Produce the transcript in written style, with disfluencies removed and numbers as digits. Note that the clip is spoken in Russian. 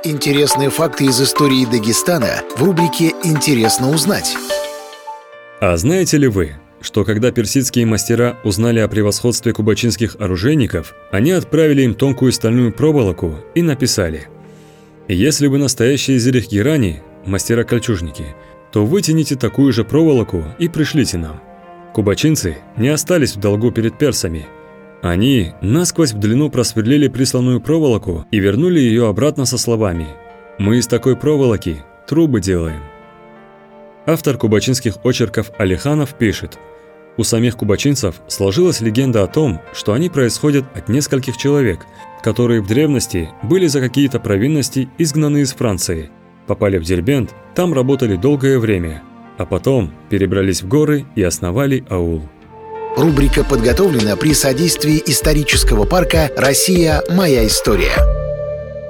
Интересные факты из истории Дагестана в рубрике «Интересно узнать». А знаете ли вы, что когда персидские мастера узнали о превосходстве кубачинских оружейников, они отправили им тонкую стальную проволоку и написали: «Если вы настоящие зелихгирани, мастера-кольчужники, то вытяните такую же проволоку и пришлите нам». Кубачинцы не остались в долгу перед персами. Они насквозь в длину просверлили присланную проволоку и вернули ее обратно со словами: «Мы из такой проволоки трубы делаем». Автор кубачинских очерков Алиханов пишет: у самих кубачинцев сложилась легенда о том, что они происходят от нескольких человек, которые в древности были за какие-то провинности изгнаны из Франции, попали в Дербент, там работали долгое время, а потом перебрались в горы и основали аул. Рубрика подготовлена при содействии исторического парка «Россия. Моя история».